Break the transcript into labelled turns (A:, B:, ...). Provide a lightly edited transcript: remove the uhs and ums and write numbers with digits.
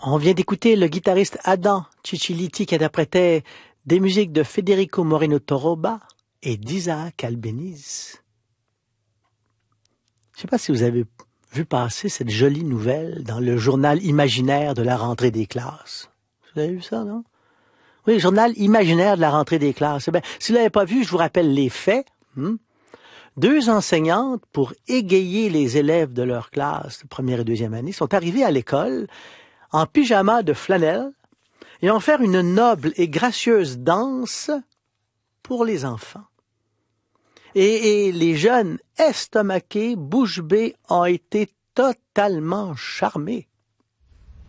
A: On vient d'écouter le guitariste Adam Ciciliti qui interprétait des musiques de Federico Moreno Toroba et d'Isaac Albéniz. Je ne sais pas si vous avez vu passer cette jolie nouvelle dans le journal imaginaire de la rentrée des classes. Vous avez vu ça, non? Oui, le journal imaginaire de la rentrée des classes. Eh bien, si vous ne l'avez pas vu, je vous rappelle les faits. 2 enseignantes, pour égayer les élèves de leur classe de première et deuxième année, sont arrivées à l'école en pyjama de flanelle et ont fait une noble et gracieuse danse pour les enfants. Et les jeunes estomaqués, bouche bée, ont été totalement charmés.